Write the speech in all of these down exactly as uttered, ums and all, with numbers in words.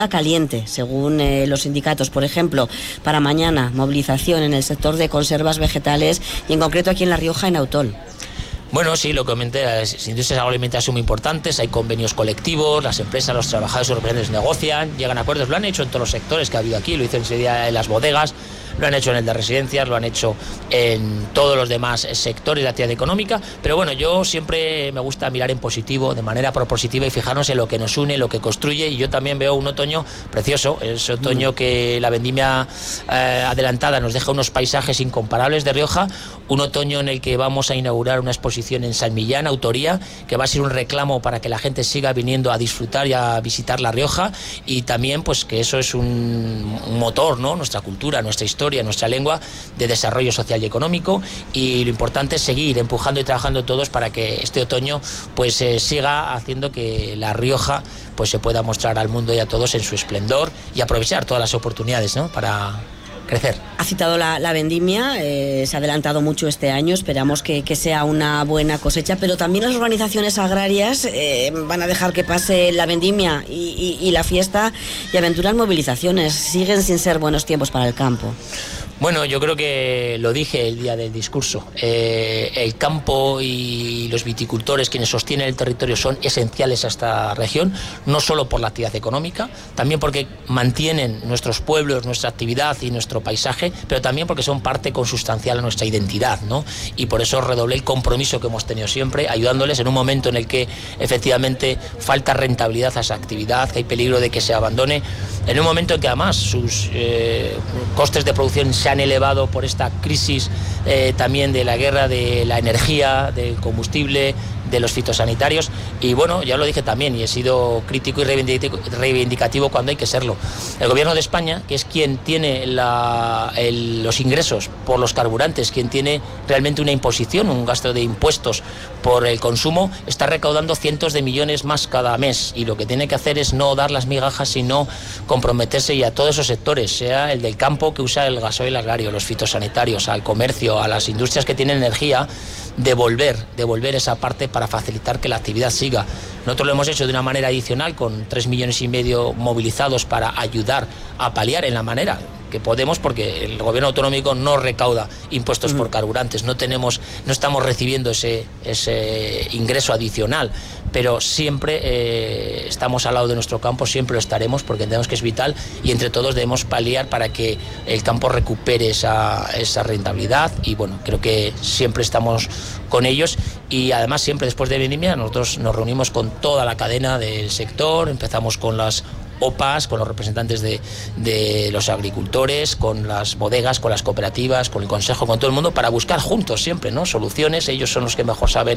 caliente, según eh, los sindicatos. Por ejemplo, para mañana, movilización en el sector de conservas vegetales y en concreto aquí en La Rioja, en Autol. Bueno, sí, lo que comenté, las industrias agroalimentarias son muy importantes, hay convenios colectivos, las empresas, los trabajadores y los representantes negocian, llegan a acuerdos, lo han hecho en todos los sectores que ha habido aquí, lo hizo enseguida en las bodegas, lo han hecho en el de residencias, lo han hecho en todos los demás sectores de la actividad económica, pero bueno, yo siempre me gusta mirar en positivo, de manera propositiva y fijarnos en lo que nos une, lo que construye, y yo también veo un otoño precioso, ese otoño que la vendimia eh, adelantada nos deja unos paisajes incomparables de Rioja, un otoño en el que vamos a inaugurar una exposición en San Millán, autoría, que va a ser un reclamo para que la gente siga viniendo a disfrutar y a visitar La Rioja, y también pues que eso es un, un motor, ¿no? Nuestra cultura, nuestra historia, nuestra lengua de desarrollo social y económico, y lo importante es seguir empujando y trabajando todos para que este otoño pues eh, siga haciendo que La Rioja pues se pueda mostrar al mundo y a todos en su esplendor y aprovechar todas las oportunidades, ¿no? Para crecer. Ha citado la, la vendimia, eh, se ha adelantado mucho este año, esperamos que, que sea una buena cosecha, pero también las organizaciones agrarias eh, van a dejar que pase la vendimia y, y, y la fiesta y aventuran movilizaciones, siguen sin ser buenos tiempos para el campo. Bueno, yo creo que lo dije el día del discurso. Eh, el campo y los viticultores, quienes sostienen el territorio, son esenciales a esta región, no solo por la actividad económica, también porque mantienen nuestros pueblos, nuestra actividad y nuestro paisaje, pero también porque son parte consustancial a nuestra identidad, ¿no? Y por eso redoblé el compromiso que hemos tenido siempre, ayudándoles en un momento en el que efectivamente falta rentabilidad a esa actividad, que hay peligro de que se abandone, en un momento en que además sus eh, costes de producción se han elevado por esta crisis eh, también de la guerra de la energía, del combustible, de los fitosanitarios, y bueno, ya lo dije también y he sido crítico y reivindicativo cuando hay que serlo. El gobierno de España, que es quien tiene la, el, los ingresos por los carburantes, quien tiene realmente una imposición, un gasto de impuestos por el consumo, está recaudando cientos de millones más cada mes, y lo que tiene que hacer es no dar las migajas, sino comprometerse y a todos esos sectores, sea el del campo que usa el gasoil agrario, los fitosanitarios, al comercio, a las industrias que tienen energía, devolver, devolver esa parte para facilitar que la actividad siga. Nosotros lo hemos hecho de una manera adicional con tres millones y medio movilizados para ayudar a paliar en la manera que podemos, porque el gobierno autonómico no recauda impuestos uh-huh. por carburantes, no tenemos, no estamos recibiendo ese, ese ingreso adicional, pero siempre eh, estamos al lado de nuestro campo, siempre lo estaremos porque entendemos que es vital y entre todos debemos paliar para que el campo recupere esa, esa rentabilidad, y bueno, creo que siempre estamos con ellos, y además siempre después de vendimia nosotros nos reunimos con toda la cadena del sector, empezamos con las O P As, con los representantes de, de los agricultores, con las bodegas, con las cooperativas, con el consejo, con todo el mundo, para buscar juntos siempre, ¿no?, soluciones. Ellos son los que mejor saben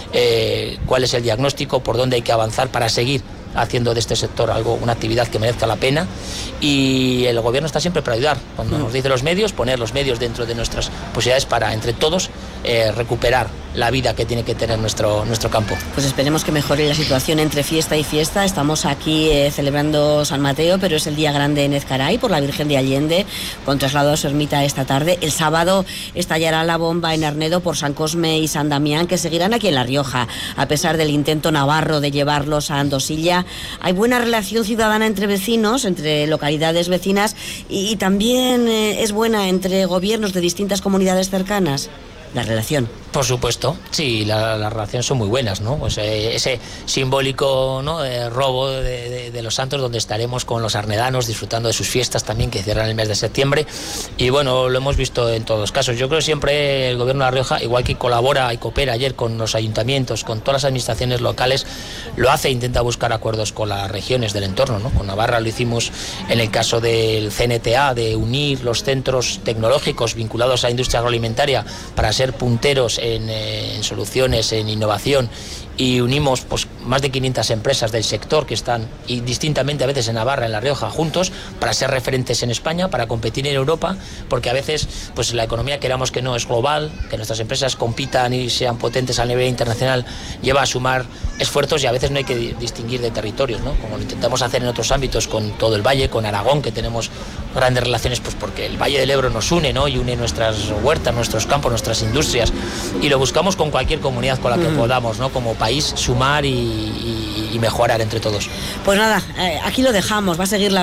eh, cuál es el diagnóstico, por dónde hay que avanzar para seguir haciendo de este sector algo, una actividad que merezca la pena, y el gobierno está siempre para ayudar. Cuando nos dice los medios, poner los medios dentro de nuestras posibilidades para entre todos eh, recuperar la vida que tiene que tener nuestro, nuestro campo. Pues esperemos que mejore la situación entre fiesta y fiesta. Estamos aquí eh, celebrando San Mateo, pero es el día grande en Ezcaray por la Virgen de Allende, con traslado a su ermita esta tarde. El sábado estallará la bomba en Arnedo por San Cosme y San Damián, que seguirán aquí en La Rioja, a pesar del intento navarro de llevarlos a Andosilla. Hay buena relación ciudadana entre vecinos, entre localidades vecinas, y, y también eh, es buena entre gobiernos de distintas comunidades cercanas. La relación. Por supuesto, sí, las la relaciones son muy buenas, ¿no? Pues eh, ese simbólico, ¿no?, eh, robo de, de, de los santos, donde estaremos con los arnedanos disfrutando de sus fiestas también, que cierran el mes de septiembre, y bueno, lo hemos visto en todos los casos. Yo creo que siempre el gobierno de La Rioja, igual que colabora y coopera ayer con los ayuntamientos, con todas las administraciones locales, lo hace, intenta buscar acuerdos con las regiones del entorno, ¿no? Con Navarra lo hicimos en el caso del C N T A, de unir los centros tecnológicos vinculados a la industria agroalimentaria para ser punteros En, en soluciones, en innovación, y unimos pues más de quinientas empresas del sector que están y distintamente a veces en Navarra, en La Rioja, juntos para ser referentes en España, para competir en Europa, porque a veces pues la economía, queramos que no, es global, que nuestras empresas compitan y sean potentes a nivel internacional lleva a sumar esfuerzos, y a veces no hay que distinguir de territorios, ¿no?, como lo intentamos hacer en otros ámbitos con todo el Valle, con Aragón, que tenemos grandes relaciones pues porque el Valle del Ebro nos une, ¿no?, y une nuestras huertas, nuestros campos, nuestras industrias, y lo buscamos con cualquier comunidad con la que mm. podamos, ¿no?, como país, sumar y, y, y mejorar entre todos. Pues nada, eh, aquí lo dejamos, va a seguir la